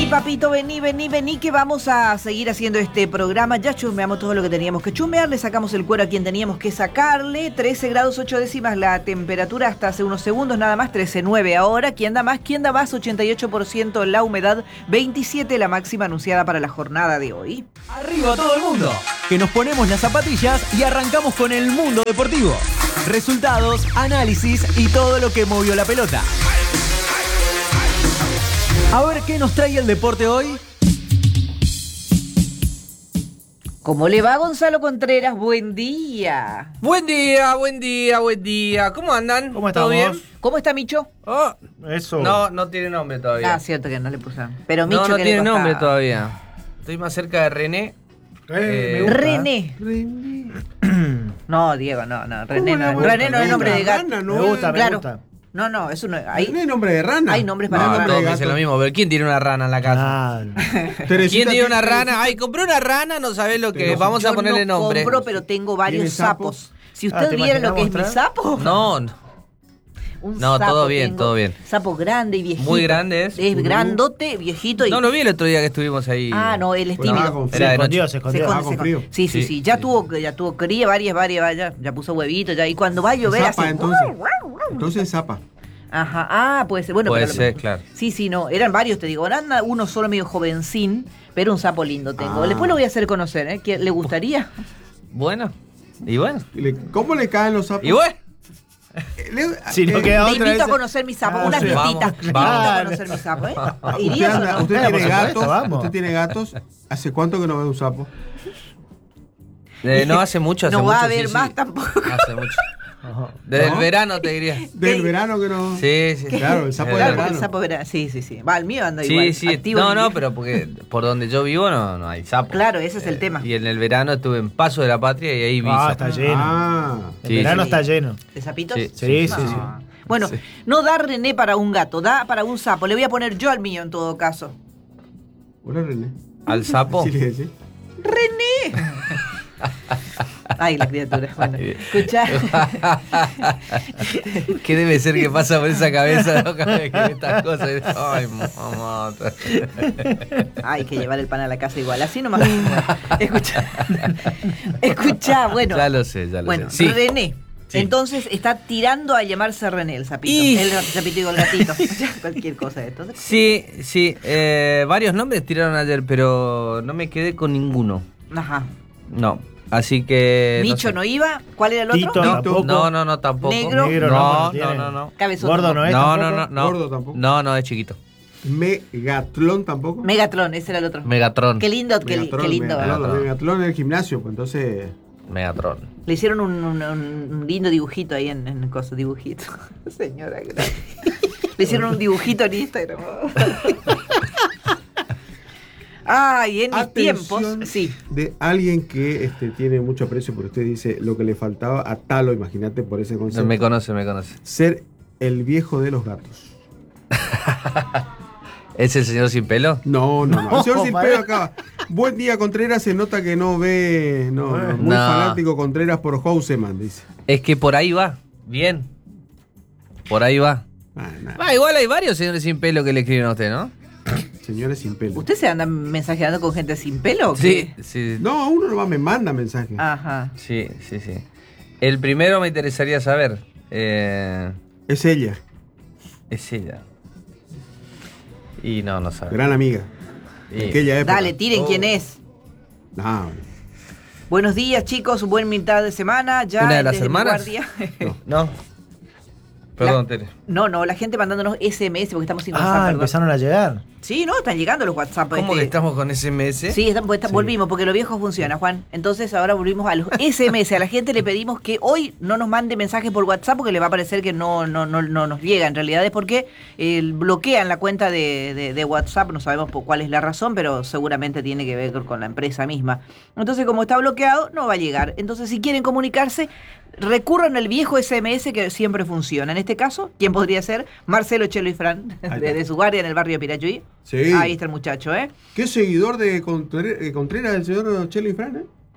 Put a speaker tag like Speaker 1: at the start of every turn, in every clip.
Speaker 1: papito, vení, que vamos a seguir haciendo este programa. Ya chusmeamos todo lo que teníamos que chusmear, le sacamos el cuero a quien teníamos que sacarle. 13 grados 8 décimas la temperatura hasta hace unos segundos, nada más, 13,9 ahora. ¿Quién da más? 88% la humedad, 27 la máxima anunciada para la jornada de hoy.
Speaker 2: Arriba todo el mundo, que nos ponemos las zapatillas y arrancamos con el mundo deportivo. Resultados, análisis y todo lo que movió la pelota. A ver qué nos trae el deporte hoy.
Speaker 1: ¿Cómo le va, Gonzalo Contreras? Buen día.
Speaker 3: Buen día. ¿Cómo andan?
Speaker 4: ¿Cómo
Speaker 3: ¿Todo
Speaker 4: estamos?
Speaker 3: bien?
Speaker 1: ¿Cómo está Micho?
Speaker 3: Oh,
Speaker 4: Eso.
Speaker 3: no tiene nombre todavía.
Speaker 1: Ah, cierto que no le pusieron. Pero Micho,
Speaker 3: no
Speaker 1: que
Speaker 3: tiene
Speaker 1: le costaba.
Speaker 3: nombre todavía. Estoy más cerca de René.
Speaker 4: Me gusta.
Speaker 1: René. No, Diego, no. René no,
Speaker 5: ¿Cómo
Speaker 1: René no es nombre de gato.
Speaker 5: rana,
Speaker 4: Me gusta, me
Speaker 1: Claro.
Speaker 4: gusta.
Speaker 1: No, eso no.
Speaker 5: ¿No hay nombre de rana?
Speaker 1: Hay nombres para
Speaker 3: No,
Speaker 1: rana.
Speaker 3: todos me dicen lo mismo. Pero ¿quién tiene una rana en la casa?
Speaker 4: Claro.
Speaker 3: ¿Quién tiene una rana? Ay, compré una rana, no sabés lo que
Speaker 5: Pero
Speaker 3: es. Vamos a
Speaker 1: Yo
Speaker 3: ponerle
Speaker 1: no
Speaker 3: nombre.
Speaker 1: compro, pero tengo varios
Speaker 5: ¿Tiene sapos?
Speaker 1: sapos. Si usted
Speaker 4: ¿te
Speaker 1: viera lo que es
Speaker 4: imaginas
Speaker 1: mi sapo.
Speaker 3: No.
Speaker 1: Un
Speaker 3: No,
Speaker 1: sapo
Speaker 3: todo bien,
Speaker 1: tengo.
Speaker 3: todo bien.
Speaker 1: Sapo grande y viejito.
Speaker 3: Muy grande es.
Speaker 1: Es grandote, viejito y...
Speaker 3: No lo vi el otro día que estuvimos ahí.
Speaker 1: Ah, no, él es
Speaker 5: Bueno,
Speaker 1: tímido.
Speaker 5: con
Speaker 3: Era de noche.
Speaker 4: Se escondió.
Speaker 5: Ah, con frío.
Speaker 1: Sí.
Speaker 3: Sí.
Speaker 1: Ya tuvo cría varias, ya puso huevitos, ya. Y cuando va a llover
Speaker 5: Zapa,
Speaker 1: hace...
Speaker 5: entonces zapa.
Speaker 1: Ajá, ah, puede ser. Bueno,
Speaker 3: Puede
Speaker 1: pero a lo
Speaker 3: ser,
Speaker 1: mejor-
Speaker 3: claro.
Speaker 1: Sí, no, eran varios, te digo. Anda uno solo medio jovencín, pero un sapo lindo tengo.
Speaker 5: Ah.
Speaker 1: Después lo voy a hacer conocer, ¿eh? ¿Le gustaría?
Speaker 3: Bueno. Y bueno.
Speaker 5: ¿Cómo le caen los sapos?
Speaker 3: Y bueno.
Speaker 4: Si no queda
Speaker 1: Te
Speaker 4: otra
Speaker 1: invito a
Speaker 4: vez.
Speaker 1: conocer mi sapo,
Speaker 4: Ah,
Speaker 1: unas
Speaker 4: sí.
Speaker 1: visitas. Te invito a
Speaker 4: Claro.
Speaker 1: conocer mi sapo, ¿eh?
Speaker 5: Usted,
Speaker 1: ¿Irías o no?
Speaker 5: usted
Speaker 4: Por
Speaker 5: tiene
Speaker 4: supuesto,
Speaker 5: gatos.
Speaker 4: vamos.
Speaker 5: Usted tiene gatos. ¿Hace cuánto que no ve un sapo?
Speaker 3: No hace mucho,
Speaker 1: No
Speaker 3: mucho.
Speaker 1: va a
Speaker 3: sí,
Speaker 1: haber
Speaker 3: sí.
Speaker 1: más tampoco.
Speaker 3: Hace mucho. Desde el
Speaker 5: ¿No?
Speaker 3: verano te diría.
Speaker 5: Del verano que no.
Speaker 3: Sí.
Speaker 5: Claro, el sapo de
Speaker 1: Claro,
Speaker 5: verano.
Speaker 1: porque el sapo era... Sí. Va, el mío anda igual.
Speaker 3: Sí.
Speaker 1: activo en el-
Speaker 3: No, pero porque por donde yo vivo no hay sapos.
Speaker 1: Claro, ese es el tema.
Speaker 3: Y en el verano estuve en Paso de la Patria y ahí vi
Speaker 4: Ah,
Speaker 3: sapos.
Speaker 4: está lleno.
Speaker 5: Ah.
Speaker 4: El
Speaker 3: Sí,
Speaker 4: verano
Speaker 1: sí.
Speaker 4: está lleno.
Speaker 1: ¿De sapitos?
Speaker 3: Sí.
Speaker 4: Sí.
Speaker 1: Ah. Bueno,
Speaker 3: Sí.
Speaker 1: no da René para un gato, da para un sapo. Le voy a poner yo al mío en todo caso.
Speaker 5: Hola, René.
Speaker 3: ¿Al sapo?
Speaker 5: Así le decís.
Speaker 1: Ay, la criatura. Bueno, escuchá.
Speaker 3: ¿Qué debe ser que pasa por esa cabeza ¿no? cada vez que ve estas cosas? Ay, mamá.
Speaker 1: Hay que llevar el pan a la casa igual. Así nomás. Escuchá, bueno.
Speaker 3: Ya lo sé.
Speaker 1: Bueno,
Speaker 3: Sí.
Speaker 1: René.
Speaker 3: Sí.
Speaker 1: Entonces está tirando a llamarse René el sapito.
Speaker 3: Y-
Speaker 1: El sapito, digo, el gatito. Cualquier cosa de esto.
Speaker 3: Sí. Varios nombres tiraron ayer, pero no me quedé con ninguno.
Speaker 1: Ajá.
Speaker 3: No. Así que.
Speaker 1: Micho
Speaker 3: sé.
Speaker 1: no iba. ¿Cuál era el otro?
Speaker 4: Tito. Tampoco.
Speaker 3: No, tampoco.
Speaker 1: Negro.
Speaker 4: Negro
Speaker 3: No.
Speaker 4: tiene.
Speaker 1: Cabezón
Speaker 4: Gordo no es.
Speaker 3: No,
Speaker 4: tampoco.
Speaker 3: no.
Speaker 5: Gordo tampoco.
Speaker 3: No, es chiquito.
Speaker 5: Megatlón tampoco.
Speaker 1: Megatron, ese era el otro.
Speaker 3: Megatron.
Speaker 1: Qué lindo, qué
Speaker 5: Megatlón,
Speaker 1: lindo.
Speaker 5: Megatlón. Megatlón en el gimnasio, pues entonces.
Speaker 3: Megatron.
Speaker 1: Le hicieron un lindo dibujito ahí en el coso, dibujito. Señora, gracias. Le hicieron un dibujito en Instagram. Ay, en mis
Speaker 5: Atención
Speaker 1: tiempos, sí.
Speaker 5: de alguien que tiene mucho aprecio, porque usted dice lo que le faltaba a Talo, imagínate por ese concepto.
Speaker 3: Me conoce.
Speaker 5: Ser el viejo de los gatos.
Speaker 3: ¿Es el señor sin pelo?
Speaker 5: No. El señor sin
Speaker 4: para.
Speaker 5: pelo acá. Buen día, Contreras. Se nota que no ve. No, muy
Speaker 3: No.
Speaker 5: fanático Contreras por Houseman, dice.
Speaker 3: Es que por ahí va. Bien. Por ahí va. Igual hay varios señores sin pelo que le escriben a usted, ¿no?
Speaker 5: Señores sin pelo.
Speaker 1: ¿Usted se anda mensajeando con gente sin pelo o qué?
Speaker 3: Sí.
Speaker 5: No, uno nomás me manda mensajes.
Speaker 1: Ajá.
Speaker 3: Sí. El primero me interesaría saber.
Speaker 5: Es ella,
Speaker 3: Es ella. Y no sabe.
Speaker 5: gran amiga.
Speaker 3: Y-
Speaker 5: De aquella época.
Speaker 1: Dale, tiren quién es.
Speaker 5: No,
Speaker 1: Buenos días, chicos. Buen mitad de semana. Ya
Speaker 3: ¿Una de las
Speaker 1: desde mi
Speaker 3: hermanas?
Speaker 1: guardia.
Speaker 3: No. Perdón, Tere.
Speaker 1: No, la gente mandándonos SMS porque estamos sin WhatsApp, perdón.
Speaker 4: Empezaron a llegar.
Speaker 1: Sí, no, están llegando los WhatsApp.
Speaker 3: ¿Cómo que estamos con SMS?
Speaker 1: Sí, volvimos, porque lo viejo funciona, Juan. Entonces ahora volvimos a los SMS. A la gente le pedimos que hoy no nos mande mensajes por WhatsApp porque le va a parecer que no nos llega. En realidad es porque bloquean la cuenta de WhatsApp. No sabemos por cuál es la razón, pero seguramente tiene que ver con la empresa misma. Entonces, como está bloqueado, no va a llegar. Entonces, si quieren comunicarse, recurran al viejo SMS que siempre funciona. En este caso, ¿quién podría ser? Marcelo, Chelo y Fran, de su guardia en el barrio de Pirachuí.
Speaker 5: Sí.
Speaker 1: Ahí está el muchacho, ¿eh?
Speaker 5: ¿Qué seguidor de Contreras del señor Chelo y Fran,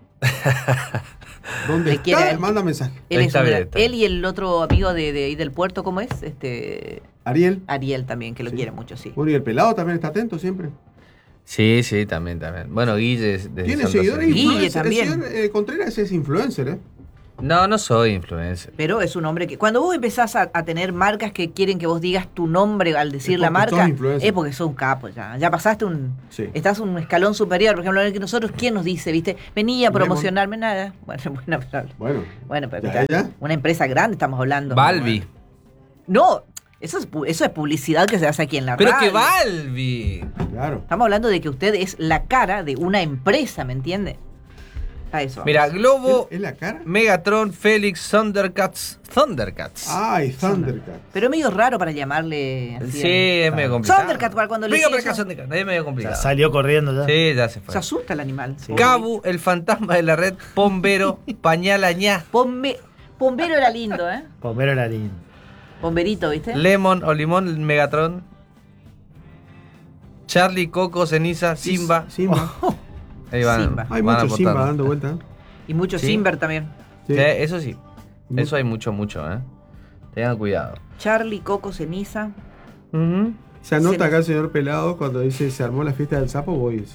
Speaker 5: ¿Dónde
Speaker 1: Le quiere a
Speaker 5: está?
Speaker 1: él.
Speaker 5: Manda mensaje.
Speaker 1: Él, es
Speaker 3: Está
Speaker 1: un
Speaker 3: bien,
Speaker 1: gran-
Speaker 3: está bien.
Speaker 1: él y el otro amigo de ahí del puerto, ¿cómo es?
Speaker 5: Ariel.
Speaker 1: Ariel también, que lo
Speaker 5: Sí.
Speaker 1: quiere mucho, sí.
Speaker 5: Bueno, y el pelado también está atento siempre.
Speaker 3: Sí, también. Bueno, Guille de
Speaker 5: Tiene
Speaker 3: Santa
Speaker 5: seguidores
Speaker 3: Fe.
Speaker 1: Guille
Speaker 5: influencers.
Speaker 1: también.
Speaker 5: El señor Contreras es influencer, ¿eh?
Speaker 3: No soy influencer.
Speaker 1: Pero es un hombre que... Cuando vos empezás a tener marcas que quieren que vos digas tu nombre al decir
Speaker 5: Es
Speaker 1: la
Speaker 5: porque sos
Speaker 1: marca,
Speaker 5: influencer.
Speaker 1: es porque sos un capo ya. Ya pasaste
Speaker 5: Sí.
Speaker 1: Estás un escalón superior. Por ejemplo, que nosotros, ¿quién nos dice, viste? Venía a
Speaker 5: Lemon.
Speaker 1: promocionarme nada. Bueno, pero
Speaker 5: ¿Ya?
Speaker 1: una empresa grande estamos hablando.
Speaker 3: Balbi.
Speaker 1: No, eso es publicidad que se hace aquí en la
Speaker 3: Pero
Speaker 1: radio.
Speaker 3: que Balbi.
Speaker 5: Claro.
Speaker 1: Estamos hablando de que usted es la cara de una empresa, ¿me entiende? A eso.
Speaker 3: Mira, Globo,
Speaker 5: ¿Es la cara?
Speaker 3: Megatron, Félix, Thundercats.
Speaker 5: Ay, Thundercat.
Speaker 1: Pero es medio raro para llamarle así.
Speaker 3: Sí, es medio complicado.
Speaker 1: Thundercat, cuando le
Speaker 3: Venga
Speaker 1: dice
Speaker 3: para acá,
Speaker 1: eso,
Speaker 3: Thundercat. Es medio complicado.
Speaker 4: Salió corriendo ya.
Speaker 3: Sí, ya se fue.
Speaker 1: se asusta el animal.
Speaker 3: Cabu, el fantasma de la red, Pombero, Pañalañá,
Speaker 1: Bombero era lindo, ¿eh?
Speaker 4: Pomero era lindo.
Speaker 1: Bomberito, ¿viste?
Speaker 3: Lemon o Limón, Megatron, Charlie, Coco, Ceniza, Simba.
Speaker 5: Simba.
Speaker 3: Ahí van.
Speaker 1: Simba.
Speaker 5: Hay
Speaker 3: van
Speaker 5: mucho Simba
Speaker 3: aportando.
Speaker 5: dando vueltas.
Speaker 1: Y mucho
Speaker 3: Sí.
Speaker 1: Simber también.
Speaker 5: Sí.
Speaker 3: Sí, eso sí. Eso hay mucho, ¿eh? Tengan cuidado.
Speaker 1: Charlie, Coco, Ceniza.
Speaker 5: Se anota
Speaker 1: Se-
Speaker 5: acá el señor Pelado cuando dice se armó la fiesta del sapo, Boys.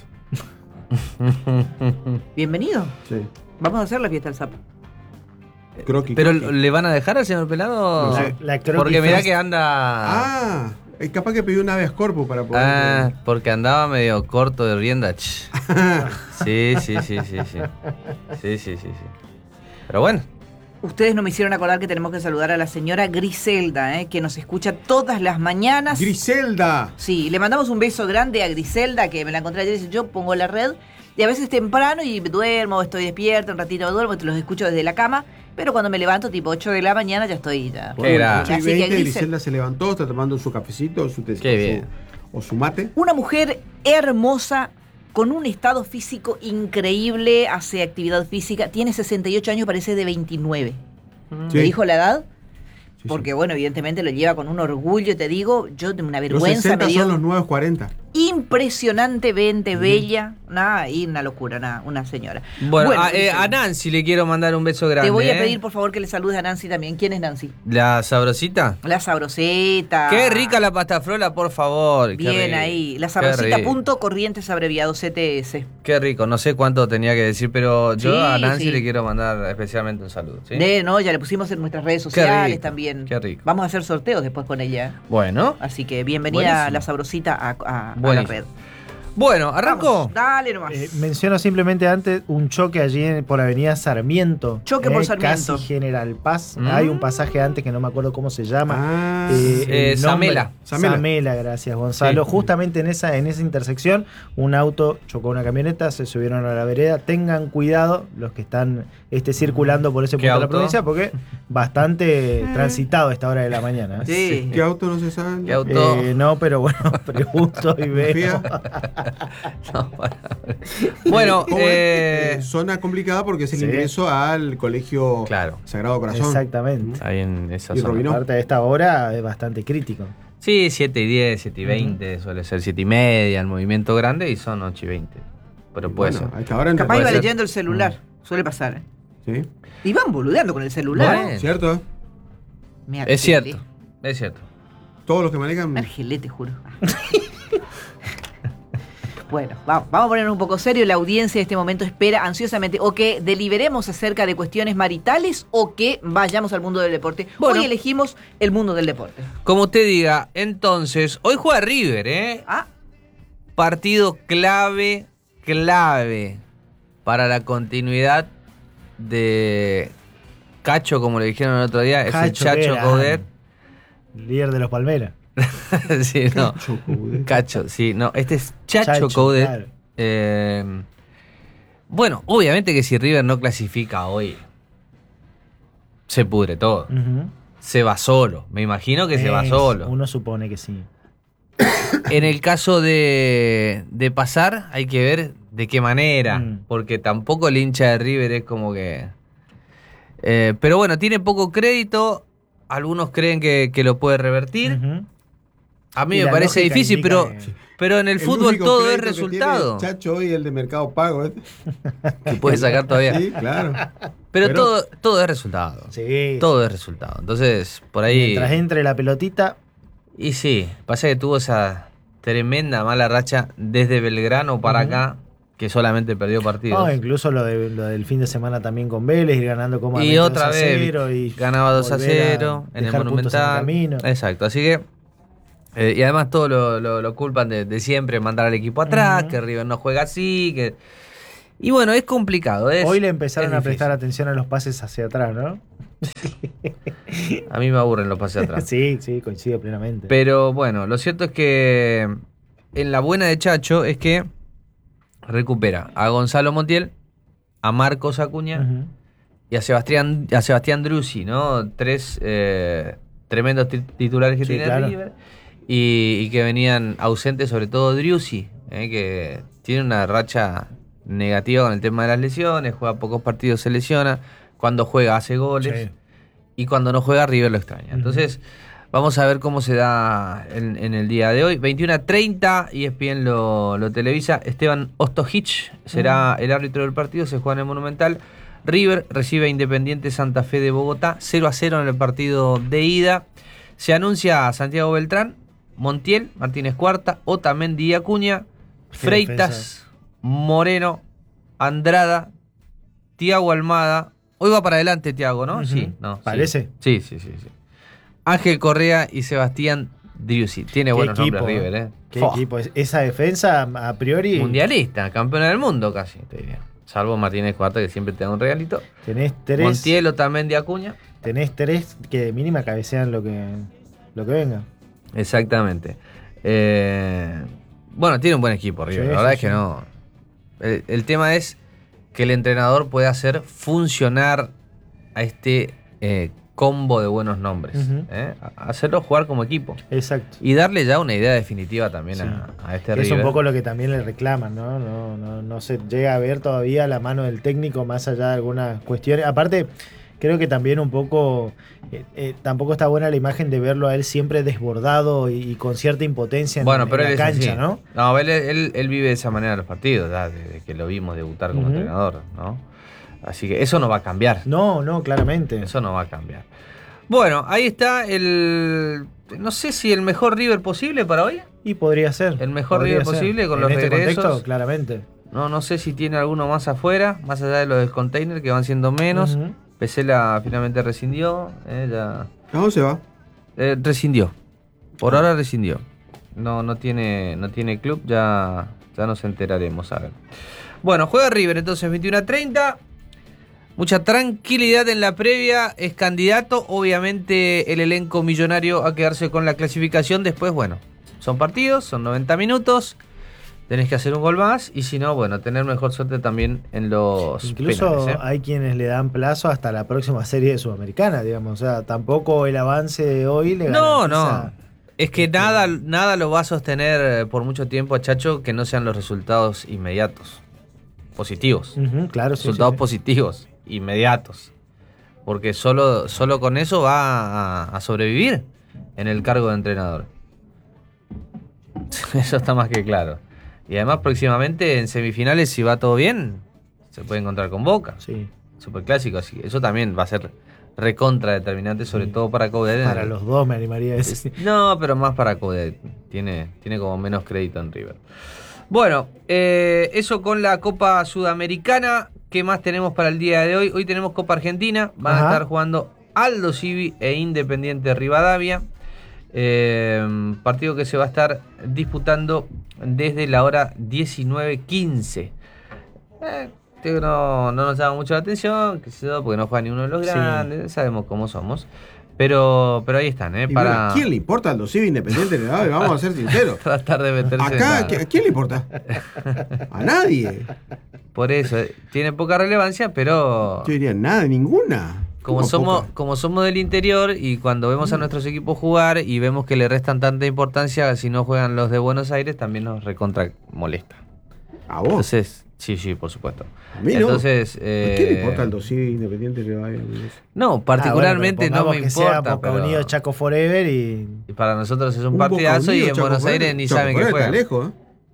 Speaker 1: Bienvenido.
Speaker 5: Sí.
Speaker 1: Vamos a hacer la fiesta del sapo.
Speaker 5: Croqui.
Speaker 3: ¿Pero
Speaker 5: croqui.
Speaker 3: le van a dejar al señor Pelado?
Speaker 4: La Croqui
Speaker 3: Porque mirá
Speaker 4: Fest.
Speaker 3: que anda...
Speaker 5: Ah, es capaz que pidió un habeas corpus para poder.
Speaker 3: Ah, porque andaba medio corto de rienda. ch. Sí. Sí. Pero bueno.
Speaker 1: Ustedes no me hicieron acordar que tenemos que saludar a la señora Griselda, que nos escucha todas las mañanas.
Speaker 5: Griselda.
Speaker 1: Sí, le mandamos un beso grande a Griselda, que me la encontré ayer y dice, yo pongo la red, y a veces temprano y duermo, estoy despierta, un ratito duermo, te los escucho desde la cama, pero cuando me levanto, tipo 8 de la mañana, ya estoy ya.
Speaker 3: Qué grande.
Speaker 5: 8:20,
Speaker 1: Así que
Speaker 5: Griselda se levantó, está tomando su cafecito o su té,
Speaker 3: Qué bien.
Speaker 5: o su mate.
Speaker 1: Una mujer hermosa, con un estado físico increíble, hace actividad física, tiene 68 años, parece de 29.
Speaker 5: Sí.
Speaker 1: ¿Me dijo la edad?
Speaker 5: Sí,
Speaker 1: Porque bueno, evidentemente lo lleva con un orgullo, te digo, yo de una
Speaker 5: Los
Speaker 1: vergüenza
Speaker 5: 60
Speaker 1: me dio.
Speaker 5: son los nuevos 40.
Speaker 1: Impresionantemente bella, nada, y una locura, nada, una señora.
Speaker 3: Bueno,
Speaker 1: Griselda,
Speaker 3: a Nancy le quiero mandar un beso grande.
Speaker 1: te voy a
Speaker 3: ¿eh?
Speaker 1: pedir por favor que le saludes a Nancy también. ¿Quién es Nancy?
Speaker 3: ¿La sabrosita?
Speaker 1: La sabroseta.
Speaker 3: Qué rica la pasta frola, por favor. Qué
Speaker 1: Bien
Speaker 3: rico.
Speaker 1: ahí. La
Speaker 3: Qué
Speaker 1: sabrosita,
Speaker 3: rico.
Speaker 1: punto corrientes abreviado, CTS.
Speaker 3: Qué rico. No sé cuánto tenía que decir, pero yo
Speaker 1: Sí,
Speaker 3: a Nancy
Speaker 1: sí.
Speaker 3: le quiero mandar especialmente un saludo. ¿sí?
Speaker 1: No, ya le pusimos en nuestras redes sociales
Speaker 3: rico,
Speaker 1: también.
Speaker 3: qué rico.
Speaker 1: Vamos a hacer sorteos después con ella.
Speaker 3: Bueno.
Speaker 1: Así que bienvenida
Speaker 3: Buenísimo.
Speaker 1: la sabrosita a la
Speaker 3: Buenísimo.
Speaker 1: red.
Speaker 3: Bueno, ¿arrancó?
Speaker 1: Vamos, dale nomás.
Speaker 4: Menciono simplemente antes un choque allí por Avenida Sarmiento.
Speaker 1: Choque por Sarmiento.
Speaker 4: Casi General Paz.
Speaker 3: Mm.
Speaker 4: Hay un pasaje antes que no me acuerdo cómo se llama.
Speaker 5: Ah,
Speaker 4: El nombre-
Speaker 3: Samela.
Speaker 4: Samela, gracias Gonzalo.
Speaker 3: Sí.
Speaker 4: Justamente en esa intersección, un auto chocó una camioneta, se subieron a la vereda. Tengan cuidado los que están circulando por ese
Speaker 3: ¿Qué
Speaker 4: punto de la
Speaker 3: auto?
Speaker 4: provincia, porque bastante transitado a esta hora de la mañana.
Speaker 1: Sí.
Speaker 5: ¿Qué auto no se sabe?
Speaker 3: ¿Qué auto?
Speaker 4: No, pero bueno, pregunto y veo.
Speaker 5: Fía.
Speaker 3: No, bueno,
Speaker 5: ¿Cómo es? Zona complicada porque es el
Speaker 4: Sí.
Speaker 5: ingreso al colegio
Speaker 3: Claro.
Speaker 5: Sagrado Corazón.
Speaker 4: Exactamente.
Speaker 3: ahí en esa
Speaker 5: Y
Speaker 3: zona.
Speaker 5: Robinó.
Speaker 4: Aparte de esta hora es bastante crítico.
Speaker 3: Sí, 7:10, 7:20, suele ser 7:30, el movimiento grande y son 8:20. Pero puede
Speaker 5: Bueno,
Speaker 3: ser.
Speaker 5: a esta hora
Speaker 1: Capaz
Speaker 3: puede
Speaker 1: iba
Speaker 3: ser.
Speaker 1: leyendo el celular. Suele pasar.
Speaker 5: Sí.
Speaker 1: Y van boludeando con el celular.
Speaker 3: Bueno.
Speaker 5: ¿Cierto?
Speaker 1: Me
Speaker 3: Es cierto, es cierto.
Speaker 5: Todos los que manejan.
Speaker 1: Argelete, juro. Bueno, vamos a ponernos un poco serio. La audiencia en este momento espera ansiosamente o que deliberemos acerca de cuestiones maritales o que vayamos al mundo del deporte.
Speaker 3: Bueno.
Speaker 1: Hoy elegimos el mundo del deporte.
Speaker 3: Como usted diga, entonces, hoy juega River, ¿eh?
Speaker 1: Ah,
Speaker 3: Partido clave para la continuidad de Cacho, como le dijeron el otro día, ese
Speaker 4: Cacho
Speaker 3: Chacho
Speaker 4: Vera,
Speaker 3: Coudet.
Speaker 4: líder de los Palmeras.
Speaker 3: Sí, no.
Speaker 5: Choco,
Speaker 3: Cacho, sí, no. Este es Chacho Coudet.
Speaker 4: claro.
Speaker 3: Bueno, obviamente que si River no clasifica hoy, se pudre todo.
Speaker 4: Ujú.
Speaker 3: Se va solo. Me imagino que se va solo.
Speaker 4: Uno supone que sí.
Speaker 3: En el caso de pasar, hay que ver de qué manera.
Speaker 4: Mm.
Speaker 3: Porque tampoco el hincha de River es como que... pero bueno, tiene poco crédito. Algunos creen que lo puede revertir.
Speaker 4: Ujú.
Speaker 3: A mí
Speaker 4: Y
Speaker 3: me
Speaker 4: la
Speaker 3: parece
Speaker 4: lógica
Speaker 3: difícil,
Speaker 4: indica
Speaker 3: pero en el fútbol
Speaker 5: único
Speaker 3: todo es
Speaker 5: crédito que
Speaker 3: resultado.
Speaker 5: tiene Chacho hoy el de Mercado Pago. ¿eh?
Speaker 3: Que puede sacar todavía.
Speaker 5: Sí, claro.
Speaker 3: Pero todo es resultado.
Speaker 4: Sí.
Speaker 3: Todo es resultado. Entonces, por ahí...
Speaker 4: Mientras entre la pelotita,
Speaker 3: Y sí, pasa que tuvo esa tremenda mala racha desde Belgrano para acá, que solamente perdió partidos.
Speaker 4: No, incluso lo del fin de semana también con Vélez, ir ganando como
Speaker 3: Y otra
Speaker 4: 2-0
Speaker 3: vez
Speaker 4: y
Speaker 3: ganaba 2-0 en el
Speaker 4: dejar puntos en el
Speaker 3: Monumental.
Speaker 4: camino.
Speaker 3: Exacto, así que y además todo lo culpan de siempre mandar al equipo atrás, que River no juega así, que y bueno, es complicado.
Speaker 4: Hoy le empezaron
Speaker 3: es
Speaker 4: a
Speaker 3: difícil.
Speaker 4: prestar atención a los pases hacia atrás, ¿no?
Speaker 3: A mí me aburren los pases atrás.
Speaker 4: Sí, coincido plenamente.
Speaker 3: Pero bueno, lo cierto es que en la buena de Chacho es que recupera a Gonzalo Montiel, a Marcos Acuña
Speaker 4: Ujú.
Speaker 3: y a Sebastián Druzzi, ¿no? 3 tremendos titulares que
Speaker 4: Sí,
Speaker 3: tiene
Speaker 4: claro.
Speaker 3: River y que venían ausentes, sobre todo Druzzi, que tiene una racha negativa con el tema de las lesiones, juega pocos partidos, se lesiona, cuando juega hace goles
Speaker 4: Sí.
Speaker 3: y cuando no juega River lo extraña.
Speaker 4: Ujú.
Speaker 3: Entonces vamos a ver cómo se da en el día de hoy. 21:30, ESPN lo televisa. Esteban Ostojic será el árbitro del partido, se juega en el Monumental. River recibe a Independiente Santa Fe de Bogotá, 0-0 en el partido de ida. Se anuncia a Santiago Beltrán, Montiel, Martínez Cuarta, Otamendi y Acuña,
Speaker 4: Qué
Speaker 3: Freitas,
Speaker 4: defensa.
Speaker 3: Moreno, Andrada, Thiago Almada. Hoy va para adelante Thiago, ¿no?
Speaker 4: Ujú.
Speaker 3: Sí, no. sí.
Speaker 4: ¿Parece?
Speaker 3: Sí. Ángel Correa y Sebastián Driussi. Tiene
Speaker 4: Qué
Speaker 3: buenos
Speaker 4: equipo,
Speaker 3: nombres River, ¿eh?
Speaker 4: Qué
Speaker 3: Fua.
Speaker 4: equipo. Esa defensa, a priori,
Speaker 3: Mundialista, campeona del mundo casi, te diría. Salvo Martínez Cuarta, que siempre te da un regalito.
Speaker 4: tenés tres.
Speaker 3: Montiel, Otamendi, Acuña.
Speaker 4: Tenés tres que de mínima cabecean lo que venga.
Speaker 3: Exactamente. Bueno, tiene un buen equipo River.
Speaker 4: Sí,
Speaker 3: La verdad
Speaker 4: sí,
Speaker 3: es que
Speaker 4: sí.
Speaker 3: no. El tema es que el entrenador pueda hacer funcionar a este combo de buenos nombres.
Speaker 4: Ujú.
Speaker 3: Hacerlo jugar como equipo.
Speaker 4: Exacto.
Speaker 3: Y darle ya una idea definitiva también
Speaker 4: Sí.
Speaker 3: a este
Speaker 4: Es
Speaker 3: River.
Speaker 4: un poco lo que también le reclaman, ¿no? No se llega a ver todavía la mano del técnico más allá de algunas cuestiones. Aparte, creo que también un poco, tampoco está buena la imagen de verlo a él siempre desbordado y con cierta impotencia en,
Speaker 3: Bueno,
Speaker 4: en
Speaker 3: pero
Speaker 4: la
Speaker 3: él es
Speaker 4: cancha,
Speaker 3: así.
Speaker 4: ¿no?
Speaker 3: No, él vive de esa manera los partidos, ya, desde que lo vimos debutar como
Speaker 4: Ujú.
Speaker 3: entrenador, ¿no? Así que eso no va a cambiar.
Speaker 4: No, claramente.
Speaker 3: Eso no va a cambiar. Bueno, ahí está no sé si el mejor River posible para hoy.
Speaker 4: Y podría ser.
Speaker 3: El mejor
Speaker 4: podría
Speaker 3: River
Speaker 4: ser.
Speaker 3: posible con
Speaker 4: en
Speaker 3: los
Speaker 4: este
Speaker 3: regresos.
Speaker 4: contexto, claramente.
Speaker 3: No sé si tiene alguno más afuera, más allá de los del container, que van siendo menos.
Speaker 4: Ujú.
Speaker 3: Pesela finalmente rescindió. Ya.
Speaker 5: ¿A dónde se va?
Speaker 3: Rescindió. Por ahora rescindió. No tiene club, ya nos enteraremos. A ver. Bueno, juega River entonces 21:30. Mucha tranquilidad en la previa. Es candidato, obviamente, el elenco millonario a quedarse con la clasificación. Después, bueno, son partidos, son 90 minutos. Tenés que hacer un gol más. Y si no, bueno, tener mejor suerte también en los
Speaker 4: Incluso
Speaker 3: penales, ¿eh?
Speaker 4: hay quienes le dan plazo hasta la próxima serie de Sudamericana, digamos. O sea, tampoco el avance de hoy le
Speaker 3: No.
Speaker 4: garantiza-
Speaker 3: Es que nada lo va a sostener por mucho tiempo a Chacho que no sean los resultados inmediatos. Positivos.
Speaker 4: Ujú, claro, sí,
Speaker 3: Resultados
Speaker 4: sí, sí.
Speaker 3: positivos, inmediatos. Porque solo con eso va a sobrevivir en el cargo de entrenador. Eso está más que claro. Y además próximamente en semifinales, si va todo bien, se puede encontrar con Boca.
Speaker 4: Sí.
Speaker 3: Superclásico, así que eso también va a ser recontra determinante, sobre
Speaker 4: Sí.
Speaker 3: todo para Coudet.
Speaker 4: Para los dos me animaría a decir.
Speaker 3: No, pero más para Coudet. Tiene como menos crédito en River. Bueno, eso con la Copa Sudamericana. ¿Qué más tenemos para el día de hoy? Hoy tenemos Copa Argentina. Van a
Speaker 4: Ajá.
Speaker 3: estar jugando Aldo Civi e Independiente Rivadavia. Partido que se va a estar disputando desde la hora 19:15. No nos llama mucho la atención, qué sé yo, porque no juega ni uno de los
Speaker 4: Sí.
Speaker 3: grandes, sabemos cómo somos. Pero ahí están,
Speaker 5: Y
Speaker 3: para
Speaker 5: bueno, ¿a quién le importa Aldo Civi Independiente? Vamos a ser sinceros.
Speaker 3: tratar de meterse en
Speaker 5: Acá,
Speaker 3: la-
Speaker 5: ¿a quién le importa? A nadie.
Speaker 3: Por eso, tiene poca relevancia, pero
Speaker 5: Yo diría nada, ninguna.
Speaker 3: como
Speaker 5: ¿Cómo
Speaker 3: somos,
Speaker 5: poca?
Speaker 3: como somos del interior y cuando vemos a nuestros equipos jugar y vemos que le restan tanta importancia si no juegan los de Buenos Aires, también nos recontra molesta.
Speaker 5: ¿A vos?
Speaker 3: Entonces, sí, por supuesto.
Speaker 5: A mí no.
Speaker 3: Entonces,
Speaker 5: ¿A quién le importa Aldo Civi Independiente Rivadavia?
Speaker 3: no, particularmente
Speaker 4: Ah, bueno, pero
Speaker 3: no me
Speaker 4: pongamos que sea
Speaker 3: importa.
Speaker 4: Boca
Speaker 3: pero-
Speaker 4: Unido, Chaco Forever y
Speaker 3: y para nosotros es un
Speaker 5: Boca
Speaker 3: partidazo y
Speaker 5: Unido,
Speaker 3: en
Speaker 5: Chaco
Speaker 3: Buenos
Speaker 5: Forever.
Speaker 3: Aires ni
Speaker 5: Chaco
Speaker 3: saben que
Speaker 5: Forever
Speaker 3: juegan.
Speaker 5: Está lejos, ¿eh?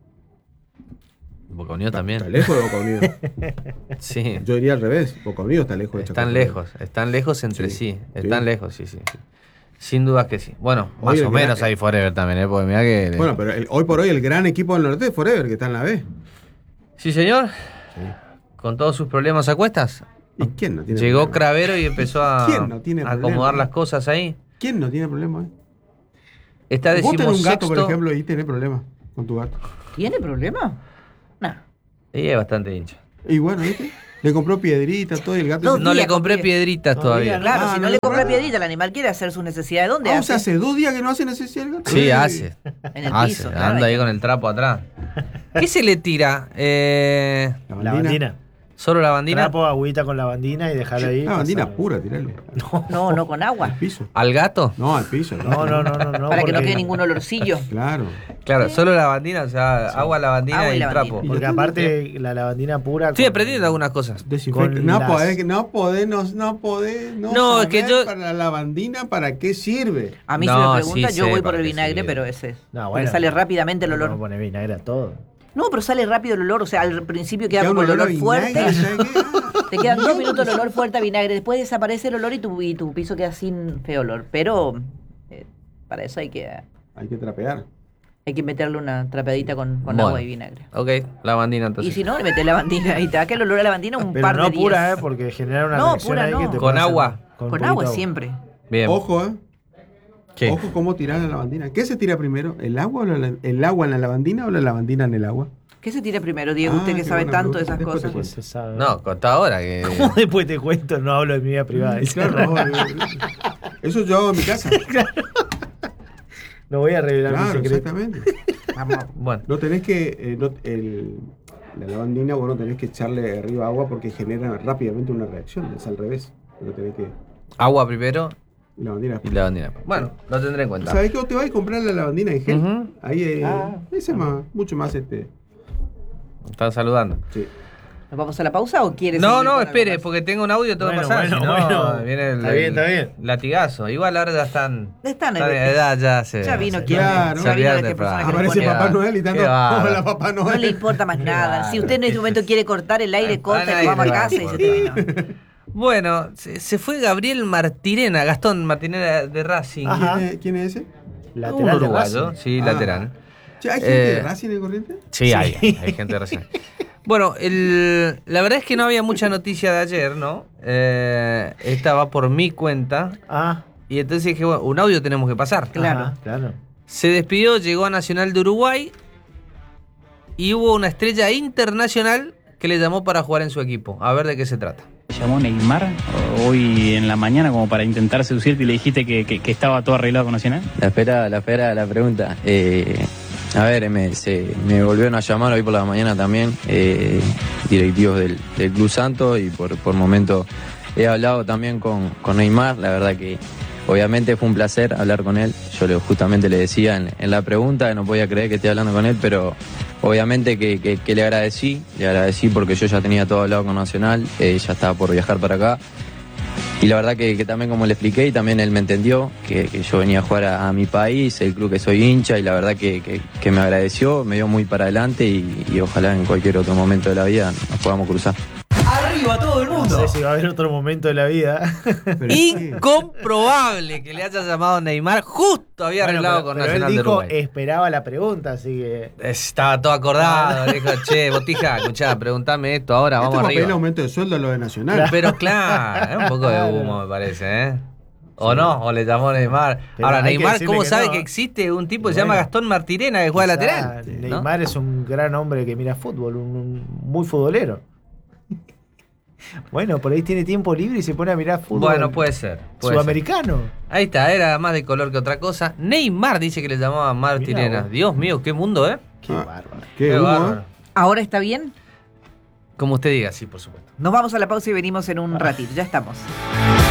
Speaker 3: Boca Unido también.
Speaker 5: Está lejos de Boca Unido.
Speaker 3: Sí.
Speaker 5: Yo diría al revés. Boca Unido está lejos de Chaco
Speaker 3: Están
Speaker 5: Forever.
Speaker 3: están lejos entre sí,
Speaker 5: Sí.
Speaker 3: están lejos, sí. Sin dudas que sí. Bueno,
Speaker 5: Hoy
Speaker 3: más
Speaker 5: el
Speaker 3: o menos
Speaker 5: gran-
Speaker 3: hay Forever también, porque mirá que...
Speaker 5: Bueno, pero hoy por hoy el gran equipo del norte es Forever, que está en la B.
Speaker 3: Sí, señor. Con todos sus problemas a cuestas.
Speaker 5: ¿Y quién no tiene
Speaker 3: Llegó
Speaker 5: problema?
Speaker 3: Cravero y empezó a,
Speaker 5: ¿Quién no tiene
Speaker 3: a
Speaker 5: problema?
Speaker 3: acomodar las cosas ahí.
Speaker 5: ¿Quién no tiene problema hoy?
Speaker 3: Está
Speaker 5: Vos tenés un gato, por
Speaker 3: decimosexto.
Speaker 5: ejemplo, y tenés problemas con tu gato.
Speaker 1: ¿Tiene problema? No.
Speaker 3: Y es bastante hincha.
Speaker 5: Y bueno, ¿viste? Le compró piedritas, todo y el gato...
Speaker 1: No,
Speaker 5: se-
Speaker 3: No le
Speaker 1: días
Speaker 3: compré
Speaker 1: compré.
Speaker 3: piedritas todavía.
Speaker 1: Claro,
Speaker 5: Ah,
Speaker 1: si
Speaker 5: no
Speaker 1: no le
Speaker 5: le
Speaker 1: compra
Speaker 5: compra.
Speaker 1: piedrita, el animal quiere hacer sus necesidades. ¿Dónde
Speaker 5: Ah, o
Speaker 1: hace?
Speaker 5: sea, hace 2 días que no hace necesidad el gato.
Speaker 3: Sí, hace.
Speaker 1: En el
Speaker 3: Hace.
Speaker 1: piso, claro,
Speaker 3: Anda
Speaker 1: hay
Speaker 3: ahí
Speaker 1: que-
Speaker 3: con el trapo atrás. ¿Qué se le tira?
Speaker 4: Lavandina.
Speaker 3: ¿Solo la bandina?
Speaker 4: Trapo, agüita con lavandina y dejarla ahí.
Speaker 5: Ah, bandina
Speaker 4: pasar.
Speaker 5: pura, tirarle.
Speaker 1: No, con agua.
Speaker 5: Al piso.
Speaker 3: ¿Al gato?
Speaker 5: No, al piso.
Speaker 4: No.
Speaker 1: Para que no
Speaker 4: porque-
Speaker 1: quede ningún olorcillo.
Speaker 5: Claro.
Speaker 3: Claro, solo la bandina, o sea, agua, lavandina
Speaker 1: Agua y
Speaker 3: y
Speaker 1: lavandina.
Speaker 3: trapo.
Speaker 4: Porque aparte la lavandina pura.
Speaker 3: Estoy
Speaker 4: con-
Speaker 3: aprendiendo algunas cosas.
Speaker 5: Desinfecta.
Speaker 4: Con
Speaker 5: No
Speaker 4: las-
Speaker 5: podés,
Speaker 3: No, es que
Speaker 5: saber
Speaker 3: yo-
Speaker 5: para la lavandina, ¿para qué sirve?
Speaker 1: A mí
Speaker 3: No,
Speaker 1: si me pregunta,
Speaker 3: sí
Speaker 1: yo
Speaker 3: sé
Speaker 1: voy por
Speaker 3: para
Speaker 1: el
Speaker 3: qué
Speaker 1: vinagre,
Speaker 3: sirve.
Speaker 1: pero ese.
Speaker 4: No,
Speaker 1: Porque
Speaker 4: bueno.
Speaker 1: sale rápidamente el
Speaker 4: No
Speaker 1: olor.
Speaker 4: vamos a poner vinagre a todo.
Speaker 1: No, pero sale rápido el olor. O sea, al principio queda
Speaker 5: Queda
Speaker 1: como
Speaker 5: un
Speaker 1: el olor
Speaker 5: a
Speaker 1: fuerte.
Speaker 5: vinagre, ¿sabes qué?
Speaker 1: Te quedan 2 minutos el olor fuerte a vinagre. Después desaparece el olor y tu piso queda sin feo olor. Pero para eso hay que
Speaker 5: trapear.
Speaker 1: meterle una trapeadita con
Speaker 3: Bueno.
Speaker 1: agua y vinagre.
Speaker 3: Ok, lavandina
Speaker 1: Y
Speaker 3: entonces.
Speaker 1: si no, le metes lavandina y te da que el olor a lavandina un
Speaker 4: Pero
Speaker 1: par
Speaker 4: no
Speaker 1: de días.
Speaker 4: pura, porque genera una
Speaker 1: No,
Speaker 4: reacción
Speaker 1: pura
Speaker 4: ahí
Speaker 1: no.
Speaker 4: que te
Speaker 3: Con
Speaker 4: puede hacer
Speaker 3: agua.
Speaker 4: mal.
Speaker 1: Con
Speaker 4: poquito
Speaker 1: agua siempre.
Speaker 3: Bien.
Speaker 5: Ojo,
Speaker 3: ¿Qué?
Speaker 5: Ojo cómo tirar la lavandina. ¿Qué se tira primero? ¿El agua o el agua en la lavandina o la lavandina en el agua?
Speaker 1: ¿Qué se tira primero, Diego?
Speaker 5: Ah,
Speaker 1: Usted que
Speaker 5: qué
Speaker 1: sabe
Speaker 5: buena
Speaker 1: tanto de
Speaker 5: pregunta.
Speaker 1: esas
Speaker 5: Después te
Speaker 1: cosas.
Speaker 5: cuento.
Speaker 4: Se sabe.
Speaker 3: No, contá ahora que...
Speaker 4: ¿Cómo después te cuento? No hablo de mi vida privada.
Speaker 5: Claro, eso yo hago en mi casa.
Speaker 4: No voy a revelar mi
Speaker 5: Claro,
Speaker 4: secreto.
Speaker 5: exactamente.
Speaker 3: Bueno,
Speaker 5: No tenés que. La lavandina, vos no tenés que echarle arriba agua porque genera rápidamente una reacción. Es al revés. No tenés que.
Speaker 3: agua primero
Speaker 5: Lavandina.
Speaker 3: y lavandina. Bueno, lo tendré en cuenta.
Speaker 5: ¿Sabés que vos te vas a comprar la lavandina en gel?
Speaker 3: Ujú.
Speaker 5: Ahí
Speaker 4: Ah.
Speaker 5: ese es más, mucho más
Speaker 3: Están saludando.
Speaker 5: Sí.
Speaker 1: ¿Nos vamos a la pausa o quieres?
Speaker 3: No,
Speaker 1: seguir
Speaker 3: no,
Speaker 1: con
Speaker 3: espere,
Speaker 1: algo más?
Speaker 3: porque tengo un audio, tengo que
Speaker 4: Bueno,
Speaker 3: pasar.
Speaker 4: bueno,
Speaker 3: si no,
Speaker 4: bueno.
Speaker 3: viene el,
Speaker 4: Está bien, está bien.
Speaker 3: latigazo. Igual ahora ya están.
Speaker 1: Están
Speaker 3: en edad, ya se.
Speaker 1: Ya vino
Speaker 3: se-
Speaker 1: quien.
Speaker 5: Claro.
Speaker 1: Ya vino la
Speaker 3: Se
Speaker 1: que persona que le
Speaker 5: Aparece
Speaker 1: pone-
Speaker 5: Papá Noel y tanto.
Speaker 3: Qué bárbaro.
Speaker 5: Hola, Papá Noel.
Speaker 1: No le importa más nada. Si usted en este momento quiere cortar el aire, corta y
Speaker 3: nadie
Speaker 1: nos vamos
Speaker 3: le
Speaker 1: a
Speaker 3: va a
Speaker 1: casa y se te
Speaker 3: importar.
Speaker 1: vino.
Speaker 3: Bueno, se fue Gabriel Martirena, Gastón Martirena de Racing.
Speaker 4: Ajá.
Speaker 5: ¿Quién es ese?
Speaker 3: Un
Speaker 4: Lateral de
Speaker 3: uruguayo,
Speaker 4: Racing.
Speaker 3: sí,
Speaker 5: Ah.
Speaker 3: lateral.
Speaker 5: Che, ¿hay gente
Speaker 3: Eh,
Speaker 5: de Racing en Corrientes?
Speaker 3: Sí, hay gente de Racing. Bueno, la verdad es que no había mucha noticia de ayer, ¿no? Esta va por mi cuenta.
Speaker 4: Ah,
Speaker 3: Y entonces dije, bueno, un audio tenemos que pasar.
Speaker 1: Claro.
Speaker 4: ajá, claro.
Speaker 3: Se despidió, llegó a Nacional de Uruguay y hubo una estrella internacional que le llamó para jugar en su equipo. A ver de qué se trata.
Speaker 6: Llamó Neymar hoy en la mañana como para intentar seducirte y le dijiste que estaba todo arreglado con Nacional.
Speaker 7: La espera de la pregunta. A ver, me volvieron a llamar hoy por la mañana también, directivos del Club Santos, y por momento he hablado también con Neymar. La verdad que obviamente fue un placer hablar con él. Yo justamente le decía en la pregunta que no podía creer que esté hablando con él, pero obviamente que le agradecí porque yo ya tenía todo hablado con Nacional, ya estaba por viajar para acá. Y la verdad que también, como le expliqué, y también él me entendió, que yo venía a jugar a mi país, el club que soy hincha, y la verdad que me agradeció, me dio muy para adelante, y ojalá en cualquier otro momento de la vida nos podamos cruzar.
Speaker 2: ¡Arriba todo el
Speaker 4: No
Speaker 2: mundo!
Speaker 4: sé si va a haber otro momento de la vida.
Speaker 5: Pero es que-
Speaker 3: Incomprobable que le haya llamado Neymar. Justo había
Speaker 4: Bueno,
Speaker 3: arreglado
Speaker 4: pero-
Speaker 3: con
Speaker 4: pero
Speaker 3: Nacional
Speaker 4: él
Speaker 3: de
Speaker 4: dijo,
Speaker 3: Uruguay.
Speaker 4: esperaba la pregunta, así que.
Speaker 3: Estaba todo acordado. Le dijo, che, Botija, escuchá, preguntame esto ahora,
Speaker 5: Esto
Speaker 3: vamos
Speaker 5: es para pedir
Speaker 3: arriba.
Speaker 5: aumento de sueldo a lo de Nacional.
Speaker 3: Pero claro, es un poco de humo, me parece, ¿eh? O no, o le llamó Neymar.
Speaker 4: Pero
Speaker 3: Ahora,
Speaker 4: hay que
Speaker 3: Neymar,
Speaker 4: decirle
Speaker 3: ¿cómo
Speaker 4: que
Speaker 3: sabe
Speaker 4: no,
Speaker 3: que
Speaker 4: ¿eh?
Speaker 3: existe un tipo que se
Speaker 4: Bueno,
Speaker 3: llama Gastón Martirena que juega
Speaker 4: Quizá
Speaker 3: lateral? ¿no?
Speaker 4: Neymar es un gran hombre que mira fútbol, muy futbolero. Bueno, por ahí tiene tiempo libre y se pone a mirar fútbol.
Speaker 3: Bueno, puede ser. puede ser.
Speaker 4: Sudamericano.
Speaker 3: Ahí está, era más de color que otra cosa. Neymar dice que le llamaba Martirena.
Speaker 4: Mirá vos.
Speaker 3: Dios mío, qué mundo, ¿eh?
Speaker 4: Qué
Speaker 5: Ah.
Speaker 4: bárbaro.
Speaker 5: Qué humo,
Speaker 3: bárbaro.
Speaker 5: ¿eh?
Speaker 1: ¿Ahora está bien?
Speaker 3: Como usted diga, sí, por supuesto.
Speaker 1: Nos vamos a la pausa y venimos en un ratito. Ya estamos.